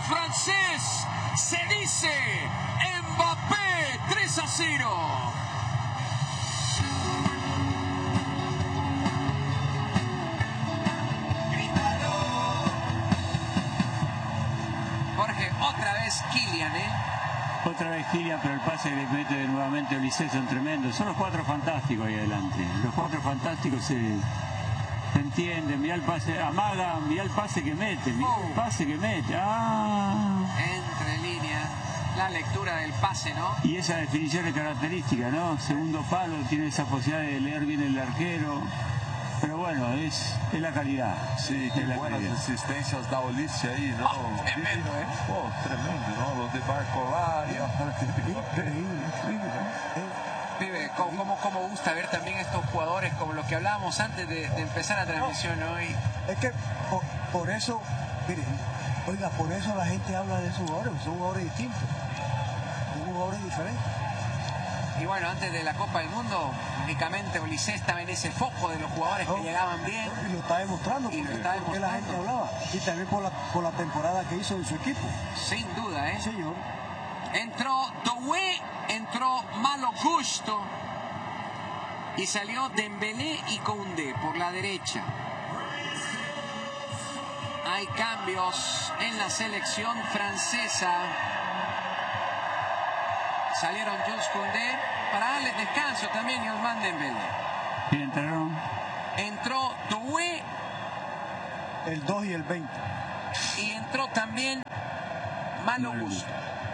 francés. Se dice Mbappé, 3-0. Jorge, otra vez Kylian, Otra vez Kylian, pero el pase que le mete nuevamente Olise son tremendos. Son los cuatro fantásticos ahí adelante. Los cuatro fantásticos se entienden. Mirá el pase, amaga, mirá el pase que mete. Mirá el pase que mete. Entre líneas, la lectura del pase, ¿no? Y esa definición es característica, ¿no? Segundo palo, tiene esa posibilidad de leer bien el arquero. Pero bueno, es la calidad. Sí, qué buenas asistencias da Olise ahí, ¿no? Tremendo, tremendo, ¿no? Los de Barcola. Increíble. Pibe, ¿cómo gusta ver también estos jugadores como los que hablábamos antes de empezar la transmisión hoy? Es que por eso, miren, oiga, por eso la gente habla de esos jugadores, son jugadores distintos, son jugadores diferentes. Y bueno, antes de la Copa del Mundo, únicamente Olise estaba en ese foco de los jugadores que llegaban bien. Y lo está demostrando, porque la gente hablaba. Y también por la temporada que hizo en su equipo. Sin duda, ¿eh? Señor. Entró Doué, entró Malo Gusto y salió Dembélé y Koundé por la derecha. Hay cambios en la selección francesa. Salieron Jules Koundé para darle descanso también y Ousmane Dembélé. ¿Y entraron? Entró Doué. El 2 y el 20. Y entró también Malo Gusto.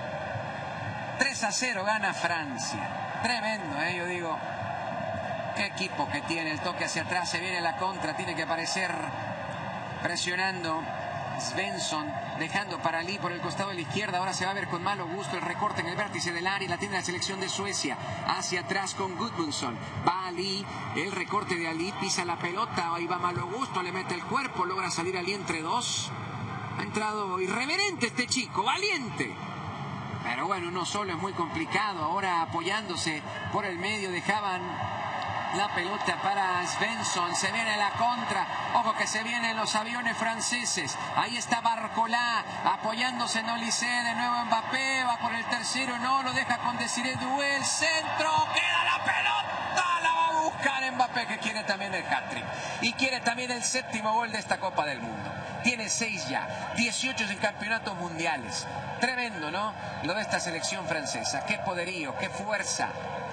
3-0 gana Francia. Tremendo, yo digo. Qué equipo que tiene. El toque hacia atrás, se viene la contra. Tiene que aparecer presionando Svensson, dejando para Ali por el costado de la izquierda. Ahora se va a ver con Malo Gusto el recorte en el vértice del área. La tiene la selección de Suecia. Hacia atrás con Gudmundsson. Va Ali, el recorte de Ali, pisa la pelota. Ahí va Malo Gusto, le mete el cuerpo, logra salir Ali entre dos. Ha entrado irreverente este chico, valiente. Pero bueno, no solo es muy complicado. Ahora apoyándose por el medio dejaban la pelota para Svensson. Se viene la contra. Ojo que se vienen los aviones franceses. Ahí está Barcola apoyándose en Olise. De nuevo Mbappé. Va por el tercero. No, lo deja con Desiré Doué. El centro. Queda la pelota. La va a buscar Mbappé, que quiere también el hat-trick. Y quiere también el séptimo gol de esta Copa del Mundo. Tiene 6 ya. 18 en campeonatos mundiales. Tremendo, ¿no? Lo de esta selección francesa. Qué poderío, qué fuerza.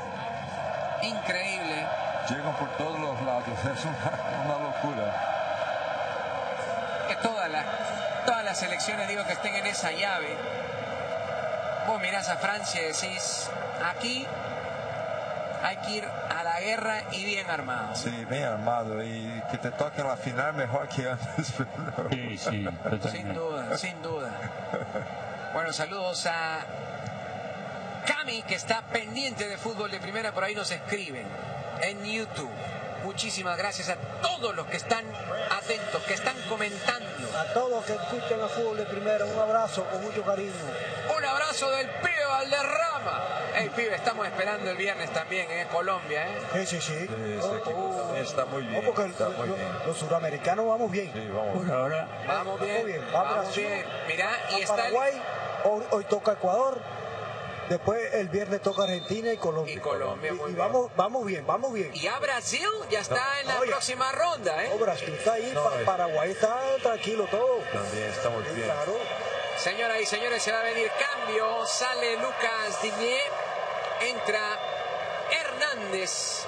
Increíble. Llegan por todos los lados. Es una locura. Que todas las selecciones, digo, que estén en esa llave. Vos mirás a Francia y decís, aquí hay que ir a la guerra y bien armado. Sí, bien armado. Y que te toque en la final mejor que antes. Sí, sin duda, sin duda. Bueno, saludos a Cami, que está pendiente de fútbol de primera, por ahí nos escriben en YouTube. Muchísimas gracias a todos los que están atentos, que están comentando. A todos los que escuchan el fútbol de primera, un abrazo con mucho cariño. Un abrazo del pibe Valderrama. Hey, pibe, estamos esperando el viernes también, Colombia, Sí. Está muy bien. No, porque los suramericanos vamos bien. Sí, vamos. Por ahora. Vamos bien. Vamos bien. Mirá, y está Paraguay, hoy toca Ecuador. Después el viernes toca Argentina y Colombia. Muy y bien. vamos bien. Y a Brasil ya está en la próxima ronda, No, Brasil está ahí, Paraguay está tranquilo todo. También estamos bien. Claro. Señoras y señores, se va a venir cambio. Sale Lucas Digne. Entra Hernández.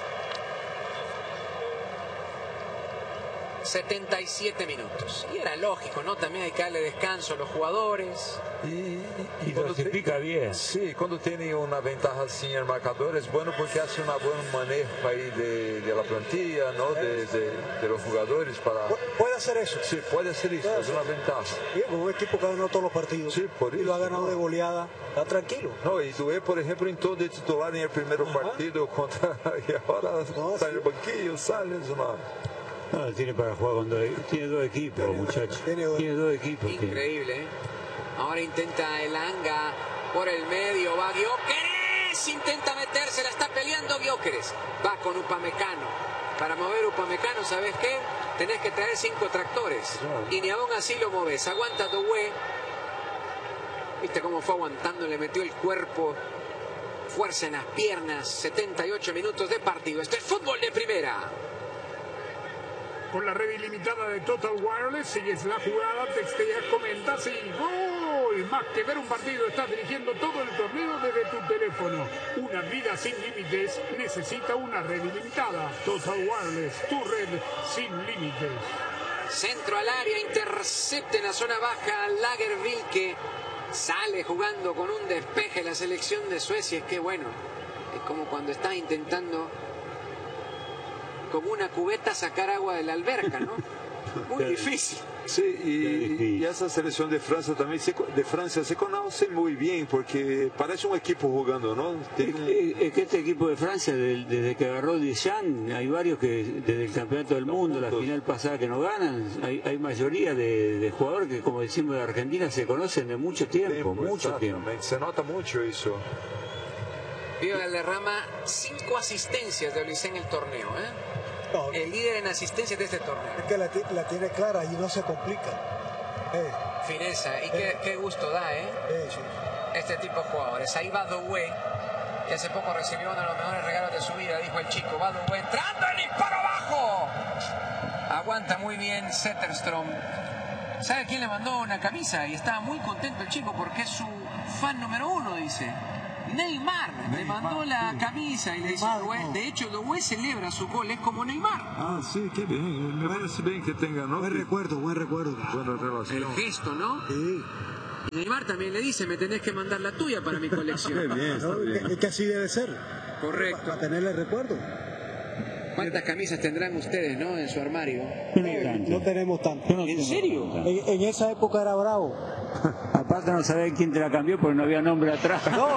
77 minutos. Y era lógico, ¿no? También hay que darle descanso a los jugadores. Y clasifica bien. Sí, cuando tiene una ventaja así en el marcador es bueno porque hace un buen manejo ahí de la plantilla, ¿no? De los jugadores para... ¿Puede hacer eso? Sí, puede hacer eso, es una ventaja. Bien, un equipo que ha ganado todos los partidos. Sí, por y eso. lo ha ganado de goleada. Está tranquilo. No, y Doué, por ejemplo, entró de titular en el primer partido contra... Y ahora está en el banquillo, sale, es una... No, tiene para jugar con tiene dos equipos, muchachos. Tiene dos equipos. Increíble, ¿eh? Ahora intenta Elanga por el medio. Va Gyökeres. Intenta meterse. La está peleando Gyökeres. Va con Upamecano. Para mover Upamecano, ¿sabes qué? Tenés que traer 5 tractores. Y ni aún así lo moves. Aguanta Doué. Viste cómo fue aguantando, le metió el cuerpo, fuerza en las piernas. 78 minutos de partido. Esto es fútbol de primera. Con la red ilimitada de Total Wireless sigues la jugada, texteas, comentas y ¡gol! Más que ver un partido, estás dirigiendo todo el torneo desde tu teléfono. Una vida sin límites necesita una red ilimitada. Total Wireless, tu red sin límites. Centro al área, intercepta en la zona baja. Lagerwilke sale jugando con un despeje la selección de Suecia. Es que bueno, es como cuando estás intentando como una cubeta sacar agua de la alberca, ¿no? Muy difícil. Sí, y esa selección de Francia también se conoce muy bien porque parece un equipo jugando, ¿no? Es que este equipo de Francia, desde que agarró Deschamps, hay varios que desde el campeonato del mundo, la final pasada que no ganan, hay mayoría de jugadores que, como decimos de Argentina, se conocen de mucho tiempo, mucho tiempo. Se nota mucho eso. Pío Valderrama, 5 asistencias de Olise en el torneo, ¿eh? No, El líder en asistencias de este torneo. es que la tiene clara y no se complica. Fineza, y qué gusto da, ¿eh? Sí. Este tipo de jugadores. Ahí va Doué, que hace poco recibió uno de los mejores regalos de su vida, dijo el chico. Va Doué entrando, el disparo abajo. Aguanta muy bien Zetterström. ¿Sabe quién le mandó una camisa? Y estaba muy contento el chico porque es su fan número 1, dice. Neymar le mandó la camisa y le dice, de hecho, Doué celebra su gol, es como Neymar. Ah, sí, qué bien. Me parece bien que tenga, ¿no? Buen recuerdo. Buena relación. El gesto, ¿no? Sí. Y Neymar también le dice, me tenés que mandar la tuya para mi colección. Qué bien, está bien. Es que así debe ser. Correcto. Para tenerle recuerdo. ¿Cuántas camisas tendrán ustedes, no, en su armario? No tenemos tanto. ¿En serio? En esa época era bravo. Aparte no sabía quién te la cambió porque no había nombre atrás. No.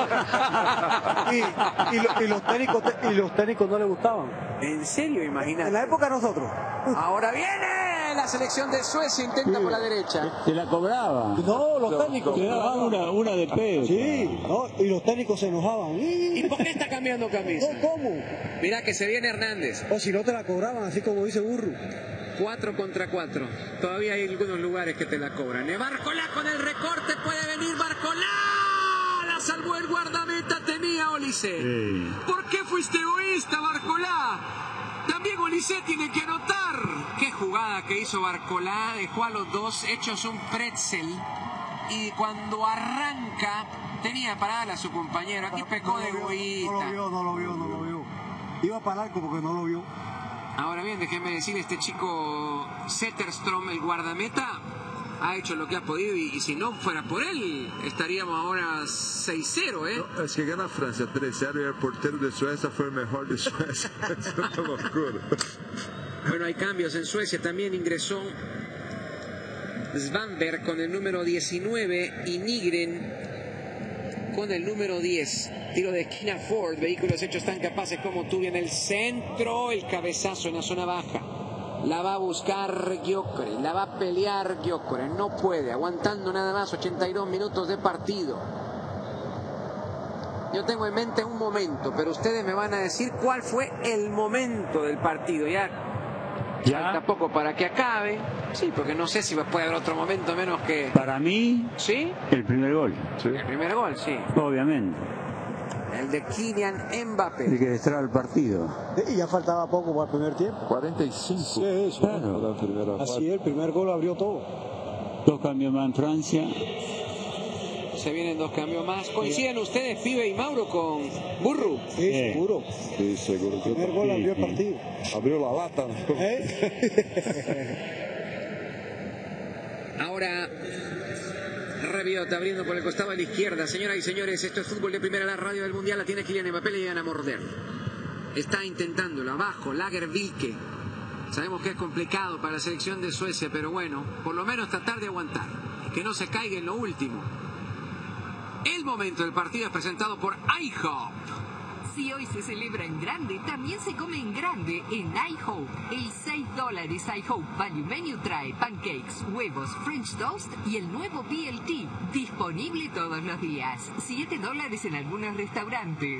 y los técnicos no les gustaban. ¿En serio? Imagínate. En la época de nosotros. Ahora viene la selección de Suecia, intenta por la derecha. Te la cobraba. No, los técnicos. Te daban una de pedo. Sí, no, y los técnicos se enojaban. ¿Y por qué está cambiando camisa? No, ¿cómo? Mirá que se viene Hernández. O si no te la cobraban, así como dice Burro. 4 contra 4. Todavía hay algunos lugares que te la cobran. Barcolá con el recorte, puede venir Barcolá. La salvó el guardameta, tenía Olise. Sí. ¿Por qué fuiste egoísta, Barcolá? También Olise tiene que anotar. Qué jugada que hizo Barcolá. Dejó a los dos hechos un pretzel. Y cuando arranca, tenía parada a su compañero. Aquí pecó de egoísta. No lo vio. Iba para el arco porque no lo vio. Ahora bien, déjeme decir, este chico Zetterström, el guardameta, ha hecho lo que ha podido y si no fuera por él, estaríamos ahora 6-0, ¿eh? No, es que gana Francia 3-0 y el portero de Suecia fue el mejor de Suecia. Es una locura. Bueno, hay cambios en Suecia. También ingresó Svanberg con el número 19 y Nygren con el número 10. Tiro de esquina Ford, vehículos hechos tan capaces como tú en el centro, el cabezazo en la zona baja. La va a buscar Gyökeres, la va a pelear Gyökeres, no puede, aguantando nada más 82 minutos de partido. Yo tengo en mente un momento, pero ustedes me van a decir cuál fue el momento del partido. Ya falta poco para que acabe. Sí, porque no sé si puede haber otro momento menos que... Para mí, ¿sí? el primer gol. Sí. El primer gol, sí. Obviamente. El de Kylian Mbappé. El que destraba el partido. Y ya faltaba poco para el primer tiempo. 45. Sí, Claro. La primera Así es, el primer gol abrió todo. 2 cambios más en Francia. Se vienen 2 cambios más. ¿Coinciden ustedes, Pibe y Mauro, con Burru? Sí, seguro. Sí, seguro. El primer gol abrió el partido. Abrió la lata. Ahora Rabiot abriendo por el costado a la izquierda. Señoras y señores, esto es fútbol de primera. La radio del mundial la tiene Kylian Mbappé, le llegan a morder. Está intentándolo abajo, Lagerwilke. Sabemos que es complicado para la selección de Suecia, pero bueno, por lo menos tratar de aguantar, que no se caiga en lo último. El momento del partido es presentado por IHOP. Si hoy se celebra en grande, también se come en grande en IHOP. El $6 IHOP Value Menu trae pancakes, huevos, French toast y el nuevo BLT, disponible todos los días. $7 en algunos restaurantes.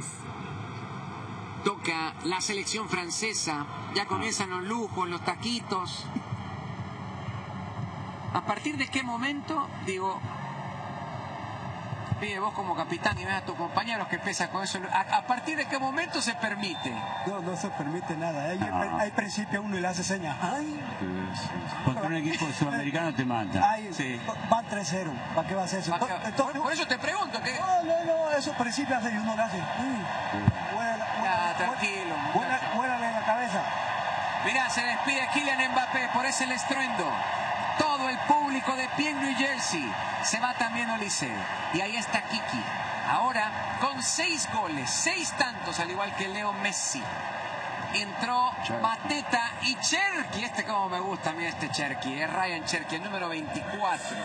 Toca la selección francesa, ya comienzan los lujos, los taquitos. ¿A partir de qué momento, digo, Pide vos como capitán y ves a tus compañeros que pesan con eso. ¿A partir de qué momento se permite? No se permite nada. Hay principio uno y le hace señas. ¡Ay! Contra un equipo sudamericano te mata. Ay, Sí. van 3-0. ¿Para qué va a hacer eso? Por eso te pregunto. ¿Qué? No, esos principios hace y uno le hace. Tranquilo. Huélale en la cabeza. Mirá, se despide Kylian Mbappé, por ese el estruendo. Todo el público de pie en New Jersey. Se va también Olise. Y ahí está Kiki. Ahora con 6 goles, 6 tantos, al igual que Leo Messi. Entró Mateta y Cherki. Como me gusta a mí este Cherki. Es Ryan Cherki, el número 24.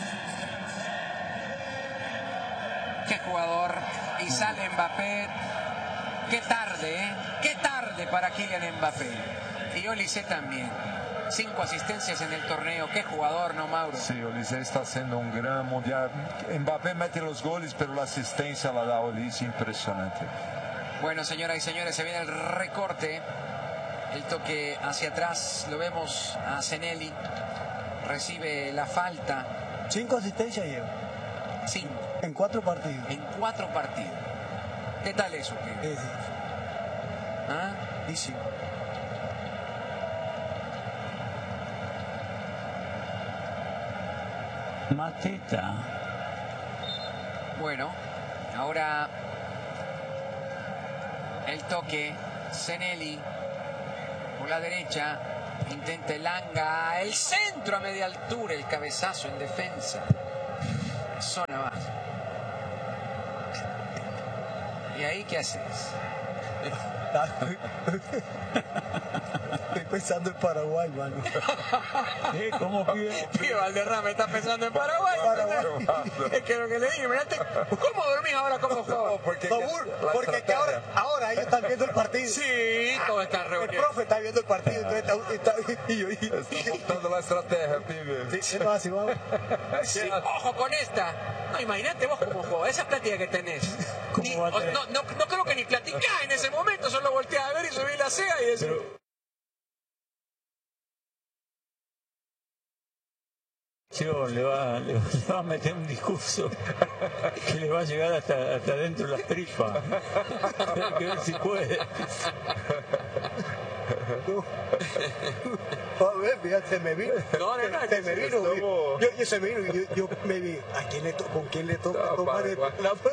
Qué jugador. Y sale Mbappé. Qué tarde, ¿eh? Qué tarde para Kylian Mbappé. Y Olise también. 5 asistencias en el torneo. Qué jugador, ¿no, Mauro? Sí, Olise está haciendo un gran mundial. Mbappé mete los goles, pero la asistencia la da Olise, impresionante. Bueno, señoras y señores, se viene el recorte. El toque hacia atrás. Lo vemos a Zenelli. Recibe la falta. 5 asistencias lleva. 5. En 4 partidos. En 4 partidos. ¿Qué tal eso, tío? ¿Ah? Y sí. Mateta. Bueno, ahora el toque. Zenelli por la derecha. Intenta Elanga. El centro a media altura. El cabezazo en defensa. Zona más. ¿Y ahí qué haces? Estoy pensando en Paraguay, mano. ¿Cómo pide? Tío Valderrama está pensando en Paraguay. Es que lo que le digo, mirate, ¿cómo dormís ahora como juego? Porque que ahora ellos están viendo el partido. Sí, todo está El reunido. profe está viendo el partido, entonces Está montando la estrategia, pibe. sí, no, así vamos. Sí, ojo con esta. No, imagínate vos como juego, esa plática que tenés. No creo que ni platicás en ese momento, solo volteás a ver y subís la cega y decís... Le va a meter un discurso que le va a llegar hasta dentro de las tripas. Hay que ver si puede. A ver, fíjate, se me vino. Se me vino. Yo me vi. ¿Con quién le toca tomar el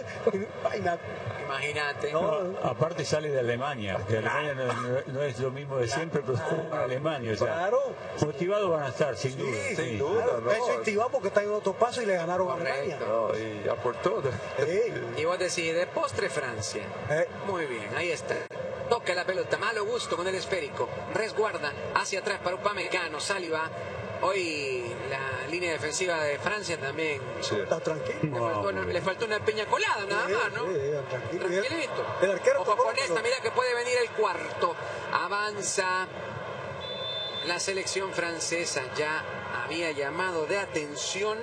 Imagínate. Aparte sale de Alemania, que Alemania no es lo mismo de siempre, pero juega Alemania. O sea, Claro. motivados van a estar, sin duda. Sin Sí. duda, no. Está incentivado porque está en otro paso y le ganaron a Alemania. No, y aportó. Y vos decís, de postre Francia. Muy bien, ahí está. Toca la pelota, malo gusto con el esférico. Resguarda hacia atrás para Upamecano, Saliba. Hoy la línea defensiva de Francia también. Sí. Está tranquilo. Le faltó una piña colada nada más, ¿no? Tranquilo. Tranquilito. El arquero Ojo tocó con la esta, pelota. mira que puede venir el cuarto. Avanza la selección francesa. Ya había llamado de atención.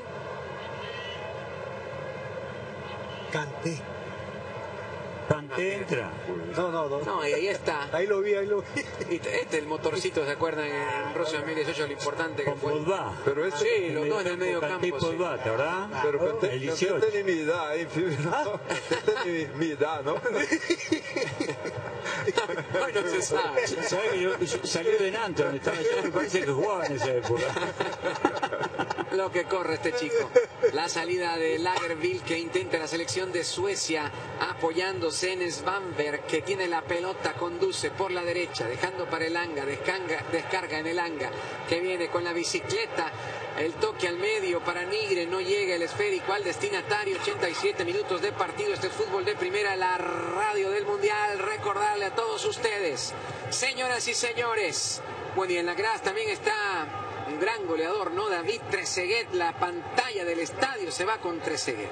Kanté entra. No, y ahí está. Ahí lo vi. Y este el motorcito, ¿se acuerdan? En Rusia 2018 lo importante que Con fue. Pogba. Pero este, Sí, los dos en el medio Kanté y campo. Sí. Pogba, ¿verdad? pero el 18. Kanté tiene mi edad, pibe. Tiene mi edad, ¿no? Hoy no se sabe. ¿Sabes que yo salió de Nantes, donde estaba yo? Me parece que jugaba en esa época. Lo que corre este chico. La salida de Lagerbielke que intenta la selección de Suecia apoyándose en Svanberg, que tiene la pelota, conduce por la derecha, dejando para Elanga, descarga en Elanga, que viene con la bicicleta. El toque al medio para Nigre, no llega el esférico al destinatario. 87 minutos de partido. Este es Fútbol de Primera, la radio del Mundial. Recordarle a todos ustedes, señoras y señores, bueno, y en la grada también está un gran goleador, ¿no? David Trezeguet. La pantalla del estadio se va con Trezeguet.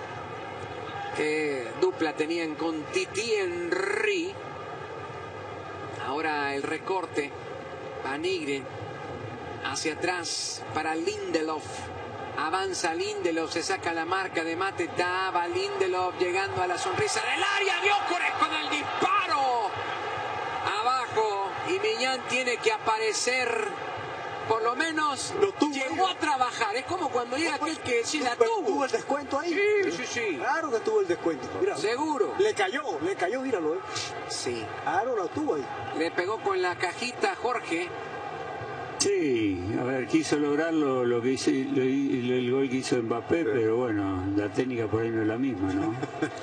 Qué dupla tenían con Titi Henry. Ahora el recorte a Nigre. Hacia atrás para Lindelof. Avanza Lindelof, se saca la marca de Mateta. Va Lindelof llegando a la sonrisa del área. Gyökeres con el disparo. Abajo. Y Millán tiene que aparecer por lo menos llegó a trabajar. Es como cuando llega aquel que sí la Pero tuvo. tuvo el descuento ahí. Sí. Claro que tuvo el descuento. Mira, Seguro. le cayó, míralo. Sí. Claro, lo tuvo ahí. Le pegó con la cajita Jorge. Sí, a ver, quiso lograr lo que hizo, el gol que hizo Mbappé, pero bueno, la técnica por ahí no es la misma, ¿no?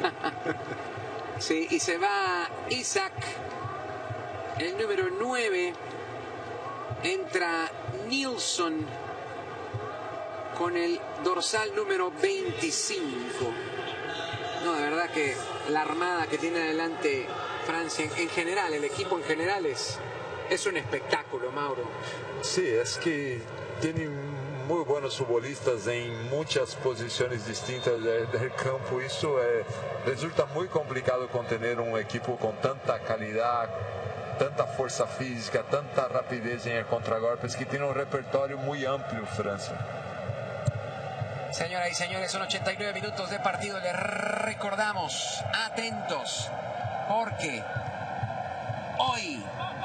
Sí, y se va Isaac, el número 9. Entra Nilsson con el dorsal número 25. No, de verdad que la armada que tiene adelante Francia en general, el equipo en general es un espectáculo, Mauro. Sí, es que tiene muy buenos futbolistas en muchas posiciones distintas del campo. Eso resulta muy complicado contener un equipo con tanta calidad, tanta fuerza física, tanta rapidez en el contragolpe. Es que tiene un repertorio muy amplio Francia. Señoras y señores, son 89 minutos de partido. Les recordamos, atentos, porque hoy,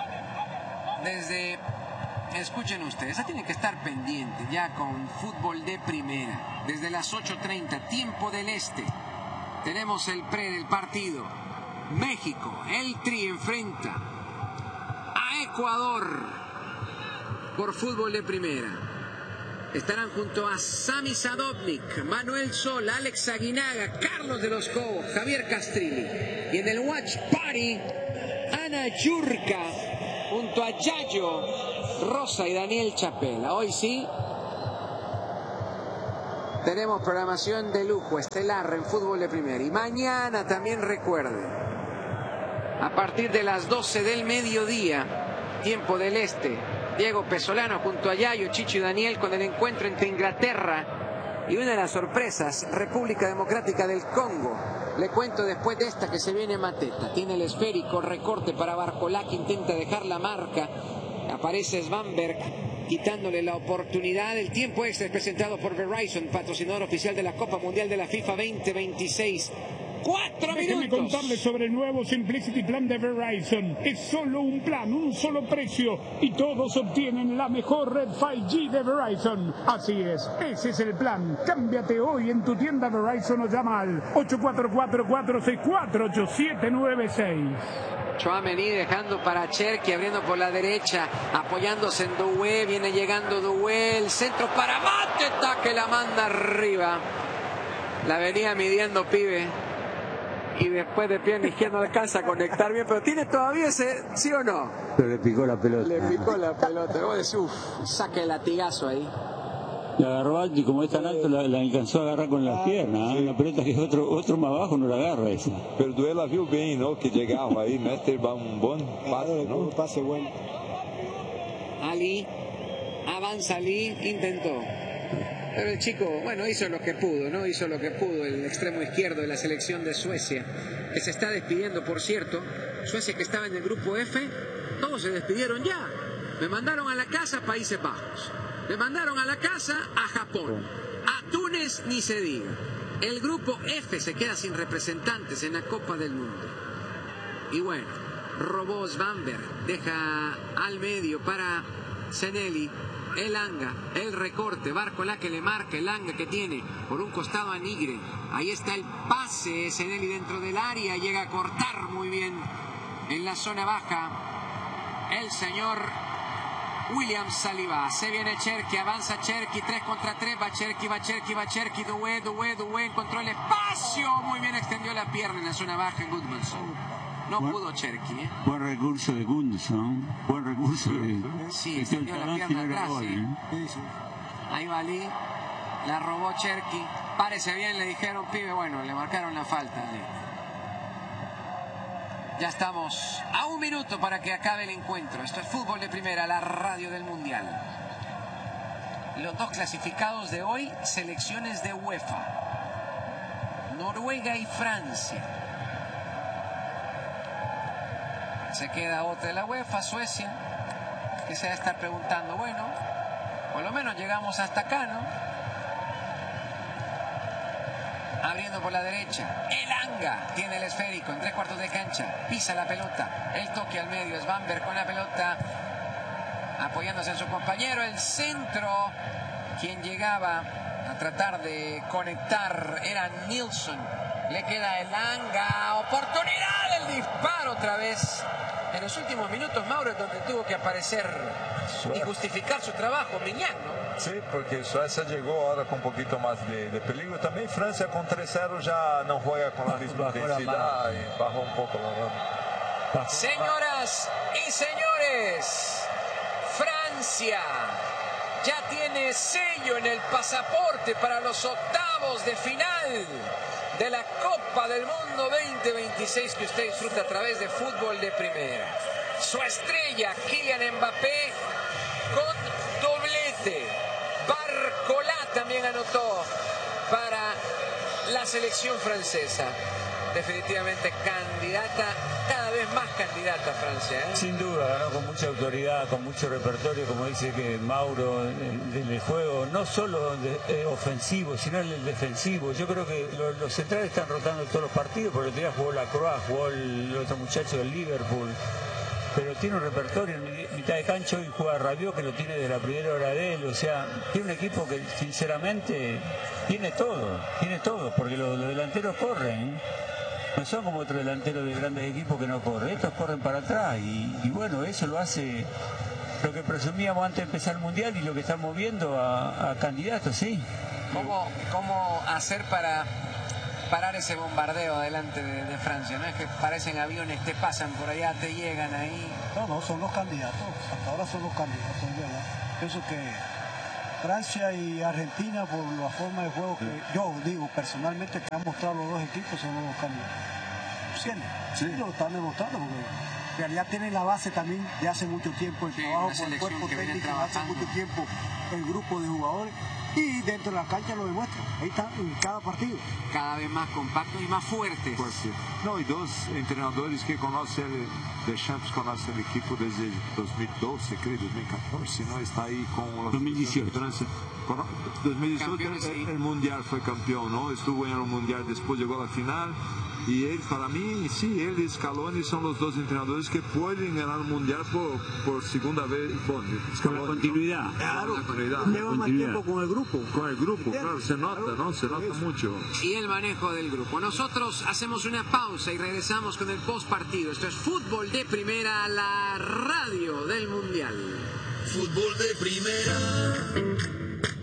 escuchen ustedes, tienen que estar pendientes ya con fútbol de primera. Desde las 8:30, tiempo del este, tenemos el pre del partido. México, el Tri enfrenta a Ecuador por fútbol de primera. Estarán junto a Sami Sadovnik, Manuel Sol, Alex Aguinaga, Carlos de los Cobos, Javier Castrilli. Y en el Watch Party, Ana Yurka, junto a Yayo Rosa y Daniel Chapela. Hoy sí tenemos programación de lujo, estelar en fútbol de primera. Y mañana también recuerden, a partir de las 12 del mediodía, tiempo del este, Diego Pesolano junto a Yayo, Chicho y Daniel con el encuentro entre Inglaterra y una de las sorpresas, República Democrática del Congo. Le cuento después de esta que se viene Mateta. Tiene el esférico, recorte para Barcolá, que intenta dejar la marca. Aparece Svanberg quitándole la oportunidad. El tiempo extra es presentado por Verizon, patrocinador oficial de la Copa Mundial de la FIFA 2026. 4 Déjenme minutos. contarles sobre el nuevo Simplicity Plan de Verizon. Es solo un plan, un solo precio y todos obtienen la mejor red 5G de Verizon. Así es, ese es el plan. Cámbiate hoy en tu tienda Verizon o llama al 844-464-8796. Chouameni dejando para Cherki, abriendo por la derecha, apoyándose en Doué, viene llegando Doué, el centro para Mateta que la manda arriba. La venía midiendo Pibe y después de pierna izquierda no alcanza a conectar bien, pero tiene todavía ese, ¿sí o no? Pero le picó la pelota. Le picó la pelota, vos decís, saque el latigazo ahí. La agarró alto y como es tan alto la alcanzó a agarrar con las piernas. Una pelota que otro más abajo no la agarra esa. Pero Duela viu bem, ¿no? Que llegaba ahí, mete un buen pase, ¿no? Un pase bueno. Ali, avanza Ali, intentó. Pero el chico, bueno, hizo lo que pudo, ¿no? Hizo lo que pudo el extremo izquierdo de la selección de Suecia, que se está despidiendo, por cierto. Suecia, que estaba en el grupo F, todos se despidieron ya. Me mandaron a la casa Países Bajos. Me mandaron a la casa a Japón. A Túnez ni se diga. El grupo F se queda sin representantes en la Copa del Mundo. Y bueno, robó Svanberg, deja al medio para Zenelli. Elanga, el recorte, Barcolá que le marca, Elanga que tiene por un costado a Nigre. Ahí está el pase, Zenelli dentro del área, llega a cortar muy bien en la zona baja el señor William Saliba. Se viene Cherki, avanza Cherki, 3 contra 3, va Cherki, Doué, encontró el espacio, muy bien extendió la pierna en la zona baja Goodmanson. No pudo Cherki, ¿eh? Buen recurso de Gunderson, buen recurso de... Sí, extendió la pierna atrás, ¿sí? Ahí va Ali, la robó Cherki, parece bien, le dijeron Pibe, bueno, le marcaron la falta. Ya estamos a 1 minuto para que acabe el encuentro. Esto es Fútbol de Primera, la radio del Mundial. Los dos clasificados de hoy, selecciones de UEFA, Noruega y Francia. Se queda otra de la UEFA, Suecia, que se va a estar preguntando, bueno, por lo menos llegamos hasta acá, ¿no? Abriendo por la derecha, Elanga tiene el esférico en 3/4 de cancha, pisa la pelota, el toque al medio, Svanberg con la pelota, apoyándose en su compañero. El centro, quien llegaba a tratar de conectar era Nilsson. Le queda Elanga, oportunidad, el disparo otra vez. En los últimos minutos, Mauro, es donde tuvo que aparecer y justificar su trabajo, Mignac, ¿no? Sí, porque Suecia llegó ahora con un poquito más de peligro. También Francia con 3-0 ya no juega con la misma intensidad y bajó un poco la mano. Señoras y señores, Francia ya tiene sello en el pasaporte para los octavos de final de la Copa del Mundo 2026 que usted disfruta a través de Fútbol de Primera. Su estrella, Kylian Mbappé, con doblete. Barcola también anotó para la selección francesa. Definitivamente candidata, cada vez más candidata Francia, ¿eh? Sin duda, ¿no? Con mucha autoridad, con mucho repertorio, como dice que Mauro, del juego, no solo ofensivo, sino el defensivo. Yo creo que los centrales están rotando todos los partidos, porque el otro día jugó Lacroix, jugó el otro muchacho del Liverpool, pero tiene un repertorio en mitad de cancha y juega Rabiot, que lo tiene de la primera hora de él. O sea, tiene un equipo que sinceramente tiene todo, porque los delanteros corren, ¿eh? No son como otros delanteros de grandes equipos que no corren. Estos corren para atrás y bueno, eso lo hace lo que presumíamos antes de empezar el Mundial y lo que estamos viendo a candidatos, sí. ¿Cómo hacer para parar ese bombardeo delante de Francia? No es que parecen aviones, te pasan por allá, te llegan ahí. No, son los candidatos. Hasta ahora son los candidatos, ¿verdad? Pienso que Francia y Argentina, por la forma de juego que yo digo personalmente que han mostrado los dos equipos, son los candidatos. Sí, lo están demostrando porque en realidad tienen la base también de hace mucho tiempo, el trabajo con el cuerpo técnico de hace mucho tiempo, el grupo de jugadores, y dentro de la cancha lo demuestran. Ahí está en cada partido. Cada vez más compactos y más fuertes. No, y dos entrenadores que conocen Deschamps conoce el equipo desde 2012, creo, 2014, ¿no? Está ahí con los 2018. 2018 el Mundial fue campeón, ¿no? Estuvo en el Mundial, después llegó a la final. Y él, para mí, sí, él y Scaloni son los dos entrenadores que pueden ganar el Mundial por segunda vez. Por la continuidad. Claro, lleva más tiempo con el grupo. Con el grupo, claro, se nota, ¿no? Se nota mucho. Y el manejo del grupo. Nosotros hacemos una pausa y regresamos con el postpartido. Esto es Fútbol de Primera, la radio del Mundial. Fútbol de Primera.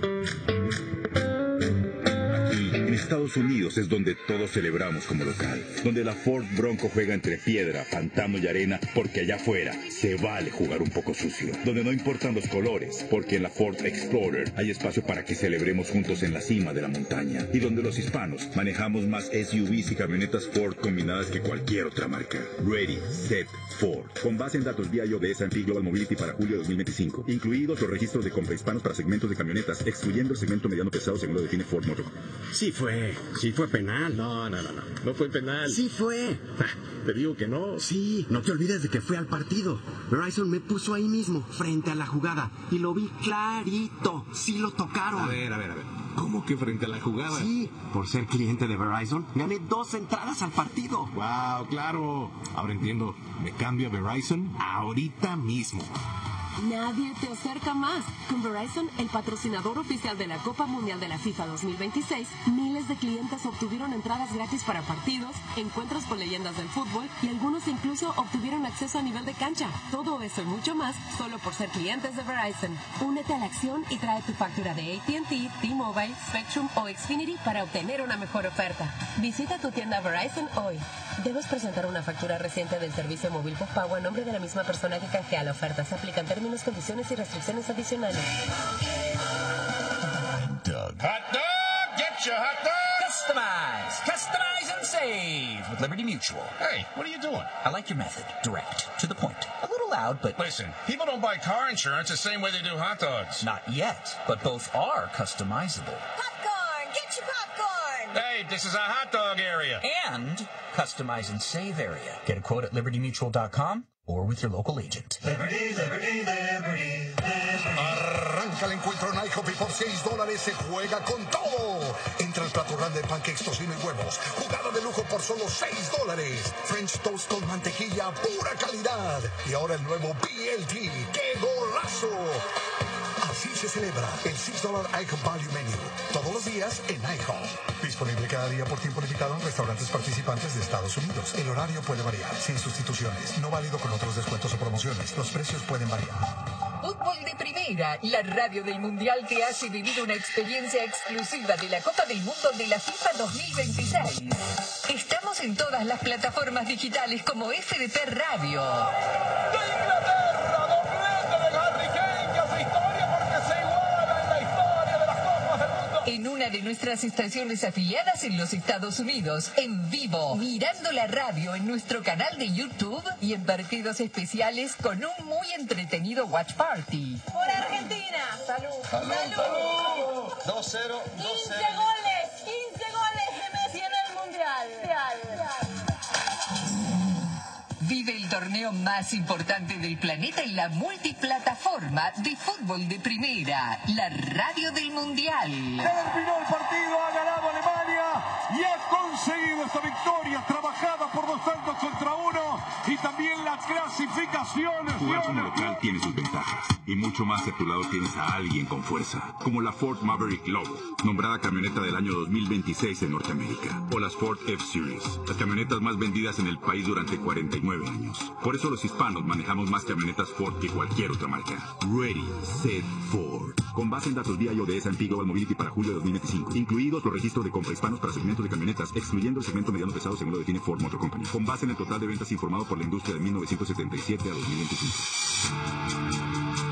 En Estados Unidos es donde todos celebramos como local, donde la Ford Bronco juega entre piedra, pantano y arena, porque allá afuera se vale jugar un poco sucio, donde no importan los colores, porque en la Ford Explorer hay espacio para que celebremos juntos en la cima de la montaña, y donde los hispanos manejamos más SUVs y camionetas Ford combinadas que cualquier otra marca. Ready, Set, Ford. Con base en datos BIOD de S&P Global Mobility para julio de 2025, incluidos los registros de compra hispanos para segmentos de camionetas, excluyendo el segmento mediano pesado según lo define Ford Motor. Sí fue penal. No fue penal. Sí fue. Te digo que no. Sí, no te olvides de que fue al partido. Verizon me puso ahí mismo, frente a la jugada, y lo vi clarito. Sí lo tocaron. A ver. ¿Cómo que frente a la jugada? Sí, por ser cliente de Verizon, gané 2 entradas al partido. Wow, claro. Ahora entiendo. Me cambio a Verizon ahorita mismo. Nadie te acerca más. Con Verizon, el patrocinador oficial de la Copa Mundial de la FIFA 2026, miles de clientes obtuvieron entradas gratis para partidos, encuentros con leyendas del fútbol y algunos incluso obtuvieron acceso a nivel de cancha. Todo eso y mucho más solo por ser clientes de Verizon. Únete a la acción y trae tu factura de AT&T, T-Mobile, Spectrum o Xfinity para obtener una mejor oferta. Visita tu tienda Verizon hoy. Debes presentar una factura reciente del servicio móvil postpago a nombre de la misma persona que canjea la oferta. Se aplican términos, condiciones y restricciones adicionales. Hot dog. Get your hot dog. Customize and save with Liberty Mutual. Hey, what are you doing? I like your method. Direct, to the point. A little loud, but... Listen, people don't buy car insurance the same way they do hot dogs. Not yet, but both are customizable. Popcorn! Get your popcorn! Hey, this is a hot dog area. And customize and save area. Get a quote at libertymutual.com or with your local agent. Liberty, liberty, liberty, liberty. Arranca el encuentro en IHOP y por $6 se juega con todo. Entra el plato grande de pancakes, tocino y huevos. Jugada de lujo por solo $6. French toast con mantequilla, pura calidad. Y ahora el nuevo BLT. ¡Qué golazo! Así se celebra el $6 IHOP Value Menu. Todos los días en IHOP. Disponible cada día por tiempo limitado en restaurantes participantes de Estados Unidos. El horario puede variar, sin sustituciones. No válido con otros descuentos o promociones. Los precios pueden variar. Fútbol de Primera, la radio del Mundial te hace vivir una experiencia exclusiva de la Copa del Mundo de la FIFA 2026. Estamos en todas las plataformas digitales como FDP Radio. En una de nuestras estaciones afiliadas en los Estados Unidos, en vivo, mirando la radio en nuestro canal de YouTube y en partidos especiales con un muy entretenido watch party. Por Argentina. Salud. Salud. 2-0. 15 goles de Messi en el Mundial. Vive el torneo más importante del planeta en la multiplataforma de Fútbol de Primera, la radio del Mundial. Terminó el partido, ha ganado Alemania y ha conseguido esta victoria trabajada por 2-1 y también la clasificación. Jugar como local tiene sus ventajas y mucho más si a tu lado tienes a alguien con fuerza, como la Ford Maverick Lobo, nombrada camioneta del año 2026 en Norteamérica, o las Ford F-Series, las camionetas más vendidas en el país durante 49 años. Por eso los hispanos manejamos más camionetas Ford que cualquier otra marca. Ready, Set, Ford. Con base en datos VIA y ODS S&P Global Mobility para julio de 2025, incluidos los registros de compra hispanos para segmentos de camionetas, excluyendo el segmento mediano pesado según lo define Ford Motor Company. Con base en el total de ventas informado por la industria de 1977 a 2025.